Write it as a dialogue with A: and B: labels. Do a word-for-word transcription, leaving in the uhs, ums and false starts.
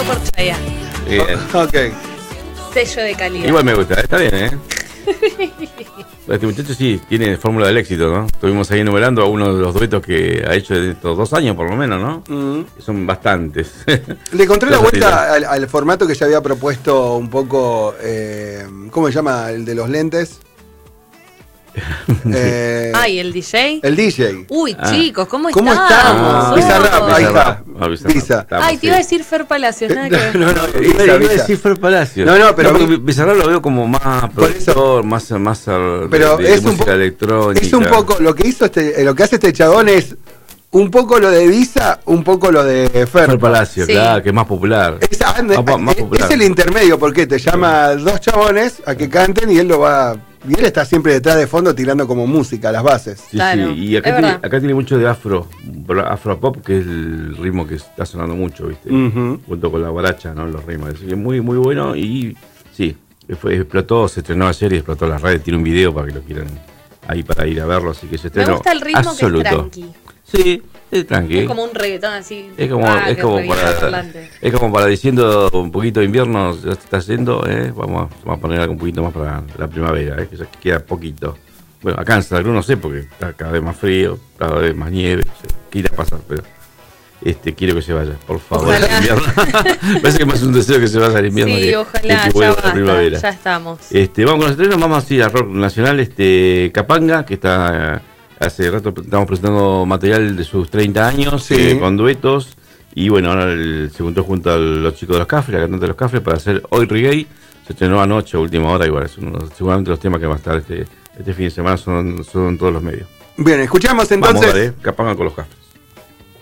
A: por Chayanne.
B: Bien.
C: Ok.
A: Sello de calidad.
B: Igual me gusta, está bien, ¿eh? Este muchacho sí tiene fórmula del éxito, ¿no? Estuvimos ahí enumerando a uno de los duetos que ha hecho en estos dos años, por lo menos, ¿no?
C: Mm.
B: Son bastantes.
C: Le encontré la
B: Cosas
C: vuelta al, al formato que ya había propuesto un poco. Eh, ¿Cómo se llama? El de los lentes. Eh,
A: Ay, ¿el D J?
C: el D J.
A: Uy,
B: Ah.
A: chicos, ¿cómo,
C: ¿Cómo
A: estamos?
C: estamos?
A: Oh.
C: Bizarrap, ahí está.
B: Ah, Bizarrap.
C: Visa.
B: Estamos,
A: Ay, te
B: sí.
A: iba a decir Fer Palacios, nada que ver.
C: No, no,
B: Iba
C: Visa,
B: iba a
C: Visa.
B: decir Fer Palacios.
C: No, no, pero-
B: porque Bizarrap lo veo como más
C: Por eso-
B: productor, más, más de,
C: Pero
B: de
C: es un
B: música
C: po-
B: electrónica.
C: Es un poco, lo que hizo este, lo que hace este chabón es un poco lo de Visa, un poco lo de Fer.
B: Fer Palacios,
A: Sí.
B: claro, que es más popular.
C: Es, ande-
B: Más- más
C: es-
B: popular.
C: es el intermedio, porque te llama dos chabones a que canten y él lo va. Y él está siempre detrás de fondo tirando como música, las bases.
B: Sí,
A: Claro,
B: sí, y acá
A: es
B: tiene,
A: verdad.
B: acá tiene mucho de afro, afro pop, que es el ritmo que está sonando mucho, ¿viste?
C: Ujú.
B: Junto con la guaracha, ¿no? Los ritmos. Así que muy, muy bueno y sí, fue, explotó, se estrenó ayer y explotó las redes. Tiene un video para que lo quieran ahí para ir a verlo, así que se
A: Me
B: estrenó.
A: gusta el ritmo
B: absoluto.
A: que es tranqui.
B: Sí, es tranqui.
A: Es como un reggaetón así.
B: Es como,
A: ah,
B: es
A: que
B: como
A: revienta
B: para,
A: parlante.
B: es como para diciendo un poquito de invierno ya se está haciendo, ¿eh? vamos, vamos a poner algo un poquito más para la primavera, ¿eh? Que ya queda poquito. Bueno, acá en Santa Cruz no sé porque está cada vez más frío, cada vez más nieve, no sé qué irá a pasar, pero este quiero que se vaya, por favor.
A: Ojalá.
B: El invierno. Parece que más un deseo que se vaya el invierno
A: Sí,
B: que,
A: ojalá,
B: que
A: ya
B: vuelva la
A: basta,
B: primavera.
A: ya estamos.
B: Este, vamos con los estrenos, vamos a ir a Rock Nacional, este Capanga, que está eh, hace rato estamos presentando material de sus treinta años,
C: Sí.
B: eh, con duetos, y bueno, ahora el- se juntó junto a los chicos de los Cafres, la cantante de los Cafres, para hacer Hoy Reggae, se estrenó anoche, a última hora, igual, es uno, seguramente los temas que va a estar este, este fin de semana son, son todos los medios.
C: Bien, escuchamos
B: Vamos
C: entonces.
B: a ver, Capanga con los Cafres.